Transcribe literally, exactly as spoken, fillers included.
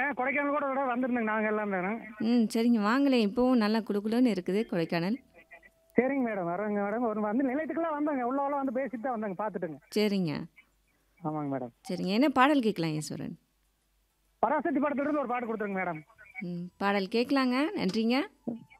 கொடைக்கானல் கூட ஒரு தடவை வந்திருந்தோங்க நாங்கள் எல்லாம் தானே. ம். சரிங்க. வாங்களேன். இப்பவும் நல்லா குளுகுளுன்னு இருக்குது கொடைக்கானல். சரிங்க மேடம் வரோங்க மேடம். ஒரு வந்து நிலையத்துக்குலாம் வந்தாங்க. உள்ளவெல்லாம் வந்து பேசிட்டு தான் வந்தாங்க பார்த்துட்டுங்க. சரிங்க. ஆமாங்க மேடம். சரிங்க. என்ன பாடல் கேட்கலாம் ஈஸ்வரன்? பராசக்தி படத்துல இருந்து ஒரு பாட்டு கொடுத்துருங்க மேடம். ம். பாடல் கேட்கலாங்க. நன்றிங்க.